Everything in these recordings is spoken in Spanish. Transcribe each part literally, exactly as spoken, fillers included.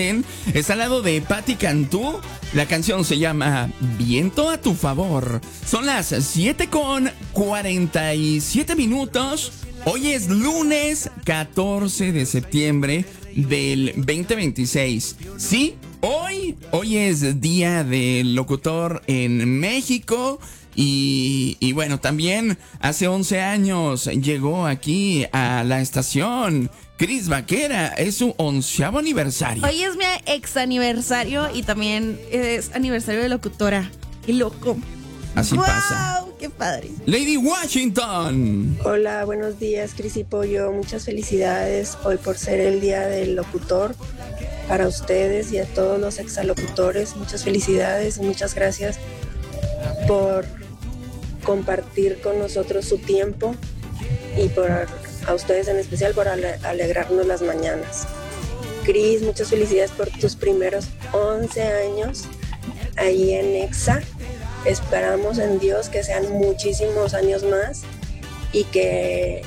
Está al lado de Patti Cantú. La canción se llama Viento a tu favor. Son las siete con cuarenta y siete minutos. Hoy es lunes catorce de septiembre del veinte veintiséis. Sí, hoy, hoy es día del locutor en México. Y, y bueno, también hace once años llegó aquí a la estación Cris Vaquera. Es su onceavo aniversario. Hoy es mi ex aniversario y también es aniversario de locutora. ¡Qué loco! Así ¡Wow! pasa. ¡Qué padre! Lady Washington. Hola, buenos días, Cris y Pollo. Muchas felicidades hoy por ser el día del locutor. Para ustedes y a todos los exalocutores, muchas felicidades y muchas gracias por compartir con nosotros su tiempo y por a ustedes en especial por ale- alegrarnos las mañanas. Cris, muchas felicidades por tus primeros once años ahí en Exa. Esperamos en Dios que sean muchísimos años más y que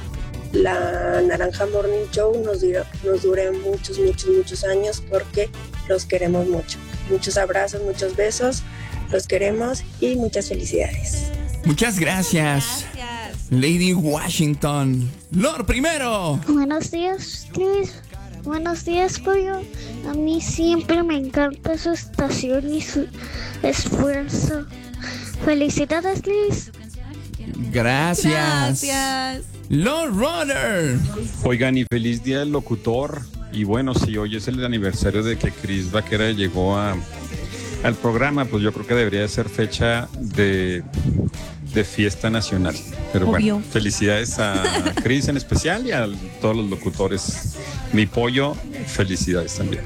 la Naranja Morning Show nos dure, nos dure muchos, muchos, muchos años porque los queremos mucho. Muchos abrazos, muchos besos, los queremos y muchas felicidades. Muchas gracias, Gracias. Lady Washington. Lord primero. Buenos días, Cris. Buenos días, Pollo. A mí siempre me encanta su estación y su esfuerzo. Felicidades, Cris. Gracias. Gracias. Lord Runner. Oigan, y feliz día del locutor. Y bueno, si hoy es el aniversario de que Cris Vaquera llegó a, al programa, pues yo creo que debería ser fecha de, de fiesta nacional. Pero Obvio. bueno, felicidades a Cris en especial y a todos los locutores. Mi Pollo, felicidades también.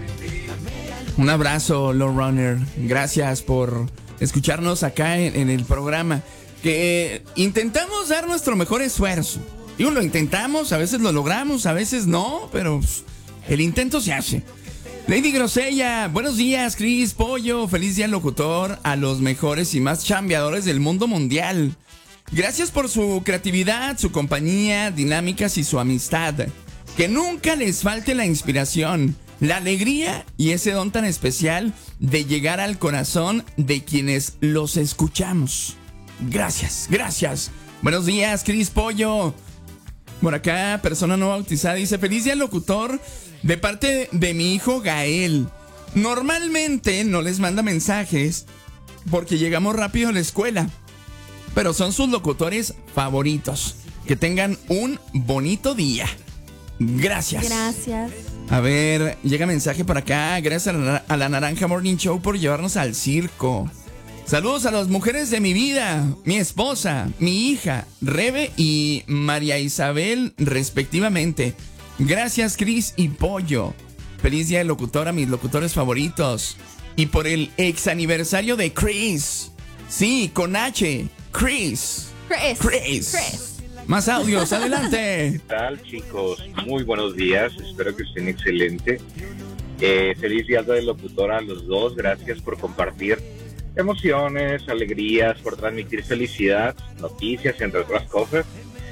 Un abrazo, Lord Runner. Gracias por escucharnos acá en, en el programa. Que intentamos dar nuestro mejor esfuerzo. Digo, lo intentamos, a veces lo logramos, a veces no, pero pues, el intento se hace. Lady Grosella, buenos días, Cris, Pollo, feliz día locutor a los mejores y más chambeadores del mundo mundial. Gracias por su creatividad, su compañía, dinámicas y su amistad. Que nunca les falte la inspiración, la alegría y ese don tan especial de llegar al corazón de quienes los escuchamos. Gracias, gracias. Buenos días, Cris, Pollo. Por acá, persona no bautizada, dice: feliz día locutor de parte de mi hijo Gael. Normalmente no les manda mensajes porque llegamos rápido a la escuela, pero son sus locutores favoritos. Que tengan un bonito día. Gracias. Gracias. A ver, llega mensaje por acá. Gracias a la, a la Naranja Morning Show por llevarnos al circo. Saludos a las mujeres de mi vida, mi esposa, mi hija, Rebe y María Isabel, respectivamente. Gracias, Cris y Pollo. Feliz día de locutor a mis locutores favoritos. Y por el ex aniversario de Cris. Sí, con H. Cris. Chris. Chris. Chris. Más audios, adelante. ¿Qué tal, chicos? Muy buenos días, espero que estén excelentes. Eh, feliz día del locutor a los dos, gracias por compartir emociones, alegrías, por transmitir felicidad, noticias, entre otras cosas.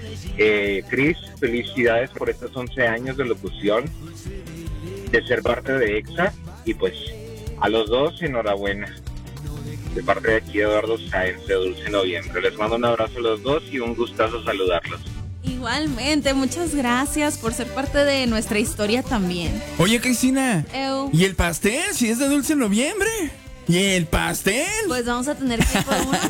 Eh, Cris, felicidades por estos once años de locución, de ser parte de Exa, y pues a los dos, enhorabuena. De parte de aquí, Eduardo Sáenz, de Dulce Noviembre. Les mando un abrazo a los dos y un gustazo saludarlos. Igualmente, muchas gracias por ser parte de nuestra historia también. Oye, Cristina, Eu. ¿y el pastel? Si es de Dulce Noviembre. ¿Y el pastel? Pues vamos a tener que ir por uno.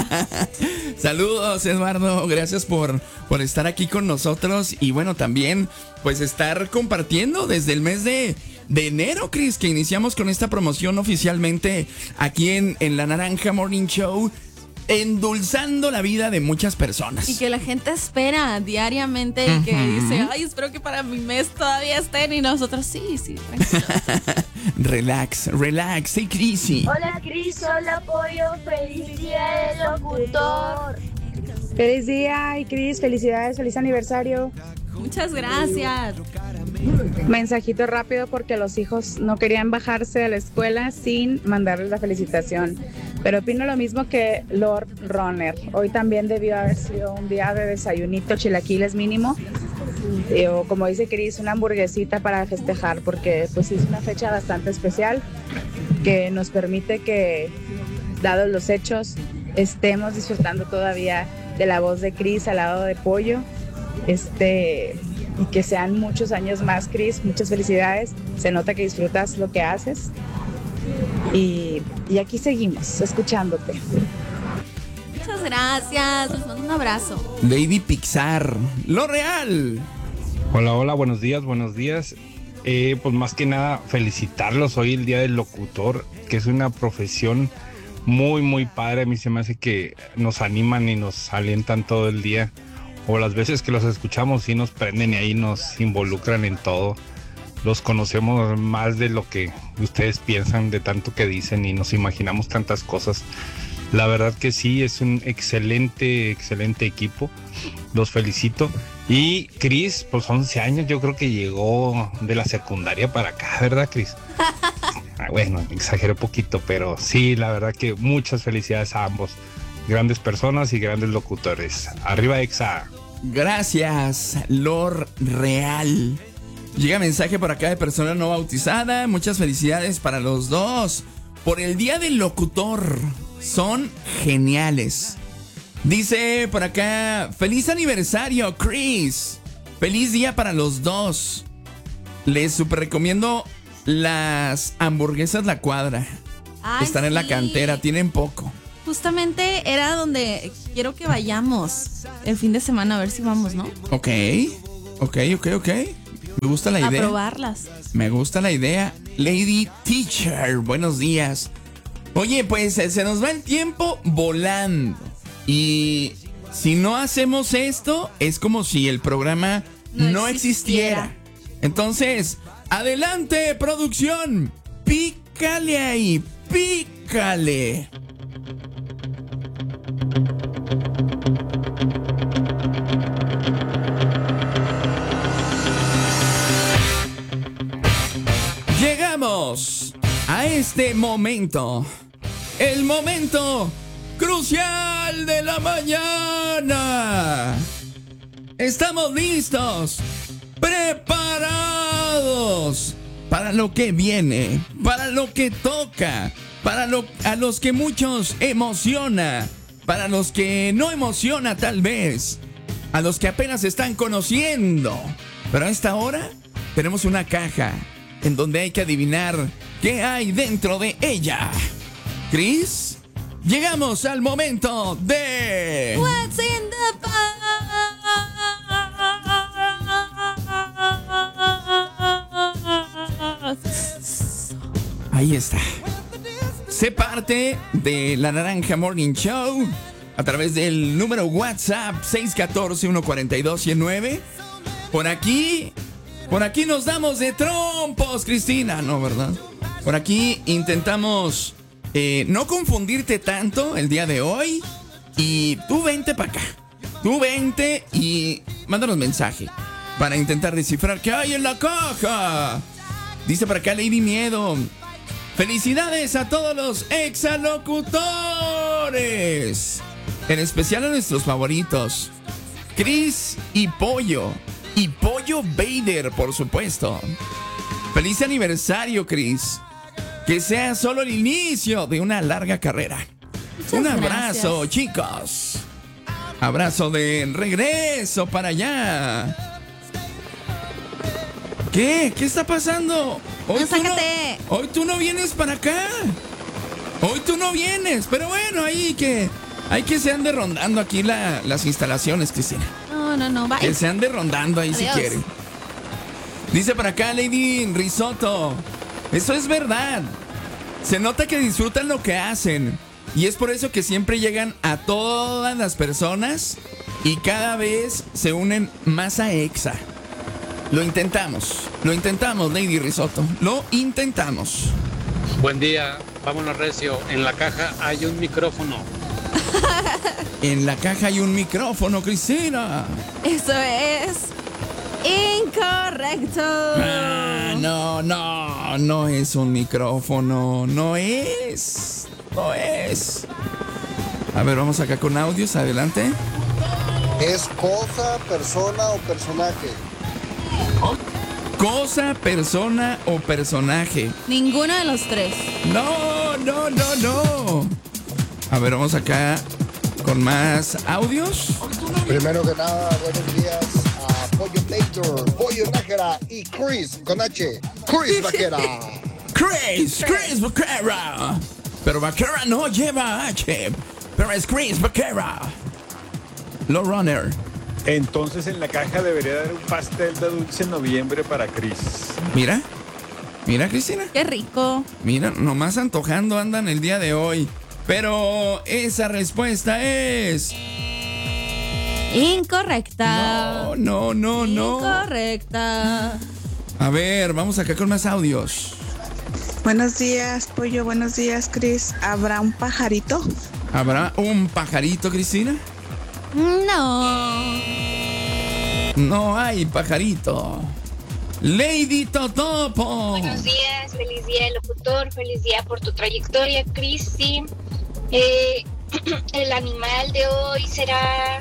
Saludos, Eduardo, gracias por, por estar aquí con nosotros. Y bueno, también pues estar compartiendo desde el mes de, de enero, Cris, que iniciamos con esta promoción oficialmente aquí en, en la Naranja Morning Show, endulzando la vida de muchas personas. Y que la gente espera diariamente y que dice, ay, espero que para mi mes todavía estén. Y nosotros, sí, sí, tranquilo. Relax, relax, sí, Crisi. Hola Cris, hola Pollo, feliz día del locutor. Feliz día y Cris, felicidades, feliz aniversario. Muchas gracias. Mensajito rápido porque los hijos no querían bajarse de la escuela sin mandarles la felicitación. Pero opino lo mismo que Lord Runner. Hoy también debió haber sido un día de desayunito, chilaquiles mínimo. eh, o como dice Cris, una hamburguesita para festejar, porque pues sí es una fecha bastante especial que nos permite que, dados los hechos, estemos disfrutando todavía de la voz de Cris al lado de Pollo, este, y que sean muchos años más, Cris. Muchas felicidades, se nota que disfrutas lo que haces y, y aquí seguimos escuchándote. Muchas gracias, les mando un abrazo. Lady Pixar, lo real. Hola, hola, buenos días, buenos días. Eh, pues más que nada felicitarlos hoy el día del locutor, que es una profesión muy muy padre. A mí se me hace que nos animan y nos alientan todo el día, o las veces que los escuchamos y nos prenden y ahí nos involucran en todo. Los conocemos más de lo que ustedes piensan, de tanto que dicen, y nos imaginamos tantas cosas. La verdad que sí, es un excelente excelente equipo, los felicito. Y Cris, pues once años, yo creo que llegó de la secundaria para acá, ¿verdad, Cris? Ah, bueno, exageré poquito, pero sí, la verdad que muchas felicidades a ambos. Grandes personas y grandes locutores. Arriba, Exa. Gracias, Lord Real. Llega mensaje por acá de persona no bautizada. Muchas felicidades para los dos por el día del locutor. Son geniales. Dice por acá, feliz aniversario, Chris. Feliz día para los dos. Les super recomiendo las hamburguesas La Cuadra. Ay, Están en la sí. cantera, tienen poco. Justamente era donde quiero que vayamos el fin de semana, a ver si vamos, ¿no? Ok, ok, ok, ok. Me gusta la A idea. probarlas. Me gusta la idea. Lady Teacher, buenos días. Oye, pues eh, se nos va el tiempo volando. Y si no hacemos esto, es como si el programa no, no existiera. existiera. Entonces, adelante, producción. Pícale ahí, pícale. Llegamos a este momento. El momento crucial de la mañana. Estamos listos, preparados para lo que viene, para lo que toca, para lo, a los que muchos emociona, para los que no emociona tal vez, a los que apenas están conociendo. Pero a esta hora tenemos una caja en donde hay que adivinar qué hay dentro de ella. Chris, llegamos al momento de... What's in the box? Ahí está. Sé parte de La Naranja Morning Show a través del número WhatsApp seis uno cuatro, uno cuatro dos, uno cero nueve. Por aquí, por aquí nos damos de trompos, Cristina. No, ¿verdad? Por aquí intentamos eh, no confundirte tanto el día de hoy. Y tú vente para acá. Tú vente y mándanos mensaje para intentar descifrar qué hay en la caja. Dice por acá Lady Miedo: felicidades a todos los exalocutores, en especial a nuestros favoritos, Chris y Pollo. Y Pollo Vader, por supuesto. Feliz aniversario, Chris. Que sea solo el inicio de una larga carrera. Muchas Un abrazo, gracias. chicos. Abrazo de regreso para allá. ¿Qué? ¿Qué está pasando? Hoy No, tú no, sácate. hoy tú no vienes para acá. Hoy tú no vienes. Pero bueno, ahí que hay que se ande rondando aquí la, las instalaciones, Cristina. No, no, no, bye. Que se ande rondando ahí si Adiós. quieren. Dice para acá Lady Risotto: eso es verdad. Se nota que disfrutan lo que hacen. Y es por eso que siempre llegan a todas las personas y cada vez se unen más a Exa. Lo intentamos, lo intentamos, Lady Risotto. Lo intentamos. Buen día, vámonos recio. En la caja hay un micrófono. En la caja hay un micrófono, Cristina. Eso es incorrecto. Ah, no, no, no es un micrófono. No es. No es. A ver, vamos acá con audios, adelante. ¿Es cosa, persona o personaje? Cosa, persona o personaje. Ninguno de los tres. No, no, no, no. A ver, vamos acá con más audios. Primero que nada, buenos días a Pollo Tator, Pollo Nájera y Chris con H. Chris Vaquera. Chris, Chris Vaquera. Pero Vaquera no lleva H. Pero es Chris Vaquera. Low Runner. Entonces en la caja debería haber un pastel de dulce en noviembre para Chris. Mira, mira, Cristina. Qué rico. Mira, nomás antojando andan el día de hoy. Pero esa respuesta es... Incorrecta. No, no, no, no. Incorrecta. A ver, vamos acá con más audios. Buenos días, Pollo. Buenos días, Chris. ¿Habrá un pajarito? ¿Habrá un pajarito, Cristina? No. No hay pajarito. Lady Totopo. Buenos días, feliz día del locutor, feliz día por tu trayectoria, Chris. Sí. Eh, el animal de hoy será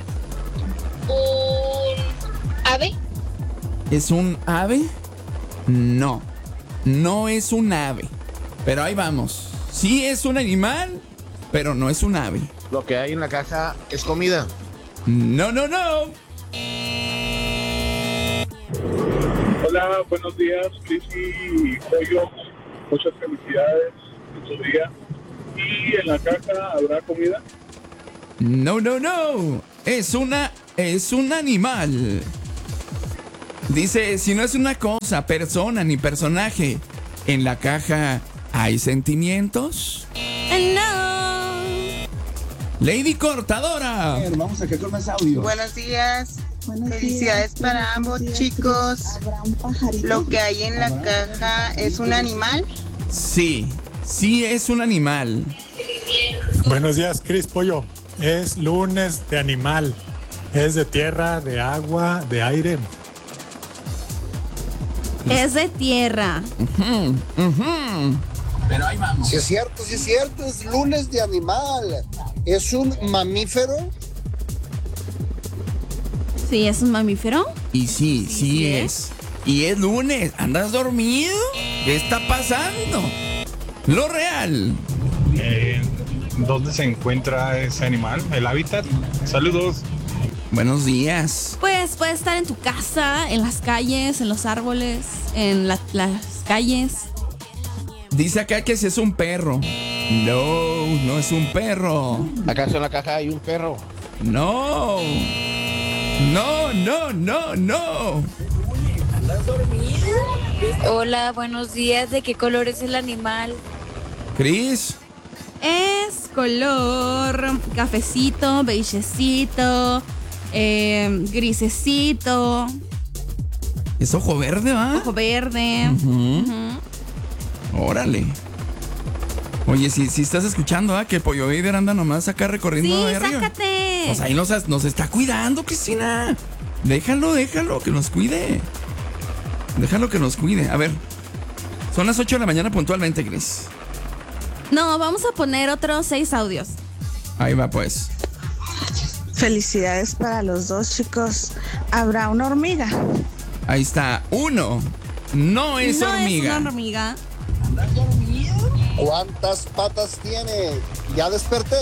un ave. ¿Es un ave? No, no es un ave. Pero ahí vamos. Sí es un animal, pero no es un ave. Lo que hay en la caja es comida. No, no, no. Hola, buenos días, Chris y Pollo. Muchas felicidades en su día. ¿Y en la caja habrá comida? No, no, no. Es una, es un animal. Dice, si no es una cosa, persona ni personaje, en la caja hay sentimientos. No. Lady Cortadora. Ver, vamos a con más audio. Buenos días. Buenos Felicidades días. para ambos, Buenos días, chicos. ¿Habrá un pajarito? Lo que hay en la caja es un animal. Sí, sí es un animal. Buenos días, Chris Pollo. Es lunes de animal. Es de tierra, de agua, de aire. Es de tierra. Uh-huh, uh-huh. Pero ahí vamos. Si es cierto, si es cierto, es lunes de animal. ¿Es un mamífero? Sí, es un mamífero. Y sí, sí, sí es. Y es lunes. ¿Andas dormido? ¿Qué está pasando? Lo real. Eh, ¿Dónde se encuentra ese animal? ¿El hábitat? Saludos. Buenos días. Pues puede estar en tu casa, en las calles, en los árboles, en la- las calles. Dice acá que si es un perro. No, no es un perro. ¿Acaso en la caja hay un perro? No. No, no, no, no. Hola, buenos días. ¿De qué color es el animal? Cris. Es color cafecito, beigecito, eh, grisecito, Es ojo verde, ¿va? ojo verde. Ujú. Ujú. Órale. Oye, si, si estás escuchando, ¿ah? Que Pollo Vader anda nomás acá recorriendo Sí, de arriba. sácate. Pues ahí nos, nos está cuidando, Cristina. Déjalo, déjalo, que nos cuide. Déjalo que nos cuide. A ver, son las ocho de la mañana puntualmente, Cris. No, vamos a poner otros seis audios. Ahí va, pues. Felicidades para los dos, chicos. ¿Habrá una hormiga? Ahí está. Uno. No es no hormiga. es una hormiga. ¿Cuántas patas tiene? Ya desperté.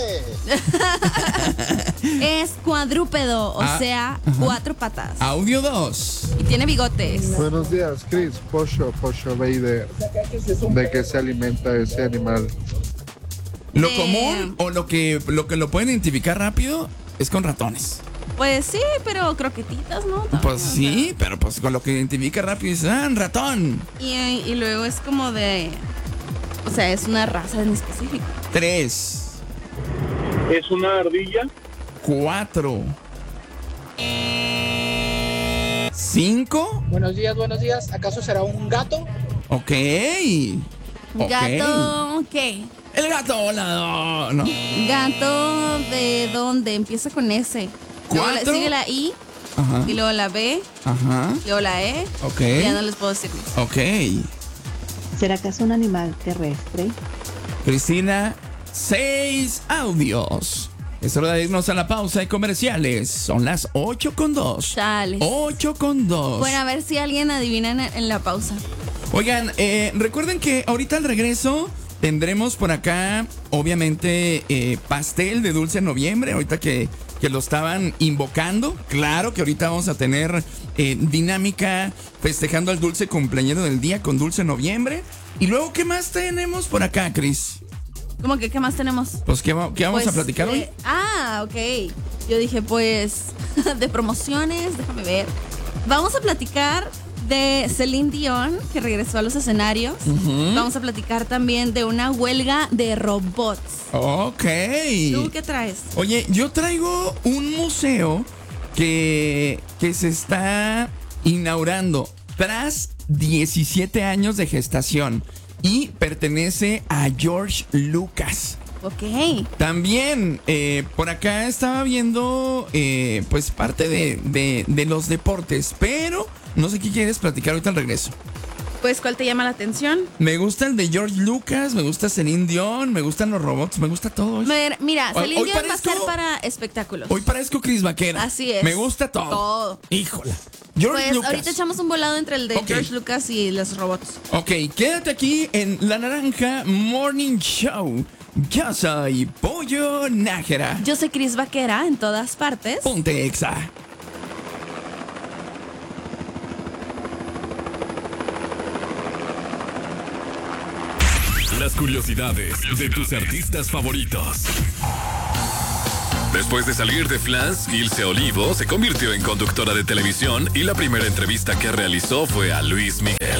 Es cuadrúpedo, o Ah, sea, ajá. cuatro patas. Audio dos. Y tiene bigotes. Buenos días, Chris. Pollo, Pollo Vader. ¿De qué se alimenta ese animal? Lo Eh. común o lo que, lo que lo pueden identificar rápido es con ratones. Pues sí, pero croquetitas, ¿no? Pues sí, pero pues con lo que identifica rápido dices, ah, un ratón. Y, y luego es como de... O sea, es una raza en específico. Tres. ¿Es una ardilla? Cuatro. Cinco. Buenos días, buenos días. ¿Acaso será un gato? Ok. Ok. Gato, ¿qué? El gato volador, ¿no? Gato de dónde? Empieza con S. Luego le ¿Cuatro? sigue la I, Ajá. y luego la B, Ajá. y luego la E. Ok. Y ya no les puedo decir más. Ok. ¿Será acaso un animal terrestre? Cristina, seis audios. Es hora de irnos a la pausa de comerciales. Son las ocho con dos. Chales. ocho con dos. Bueno, a ver si alguien adivina en, en la pausa. Oigan, eh, recuerden que ahorita al regreso tendremos por acá, obviamente, eh, pastel de dulce noviembre. Ahorita que, que lo estaban invocando. Claro que ahorita vamos a tener eh, dinámica festejando al dulce cumpleañero del día con dulce noviembre. Y luego, ¿qué más tenemos por acá, Cris? ¿Cómo que qué más tenemos? Pues, ¿qué, va, qué vamos Pues, a platicar eh, hoy? Ah, ok. Yo dije, pues, de promociones, déjame ver. Vamos a platicar de Celine Dion, que regresó a los escenarios. Ujú. Vamos a platicar también de una huelga de robots. Ok. ¿Tú qué traes? Oye, yo traigo un museo que, que se está inaugurando tras diecisiete años de gestación y pertenece a George Lucas. Ok. También eh, por acá estaba viendo eh, pues parte de, de, de los deportes, pero no sé qué quieres platicar ahorita al regreso. Pues, ¿cuál te llama la atención? Me gusta el de George Lucas, me gusta Celine Dion, me gustan los robots, me gusta todo. Mira, mira, Hoy- Celine hoy Dion va a parezco- ser para espectáculos. Hoy parezco Chris Vaquera. Así es. Me gusta todo. Todo. Híjola. George Pues Lucas. ahorita echamos un volado entre el de Ok. George Lucas y los robots. Ok, quédate aquí en La Naranja Morning Show. Yo soy Pollo Nájera. Yo soy Cris Vaquera en todas partes. Ponte Exa. Las curiosidades de tus artistas favoritos. Después de salir de Flans, Ilse Olivo se convirtió en conductora de televisión y la primera entrevista que realizó fue a Luis Miguel.